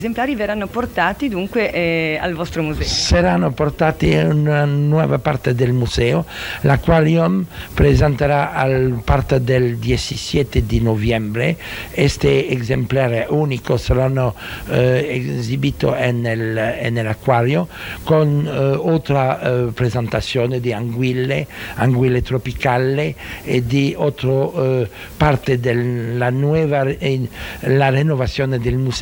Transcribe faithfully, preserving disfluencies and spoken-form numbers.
Esemplari verranno portati dunque eh, al vostro museo. Saranno portati in una nuova parte del museo. L'Aquarium presenterà al parte del diciassette di novembre. Questi esemplari unici saranno eh, esibiti nell'acquario con eh, altra eh, presentazione di anguille, anguille tropicali e di altra eh, parte della nuova eh, la rinnovazione del museo.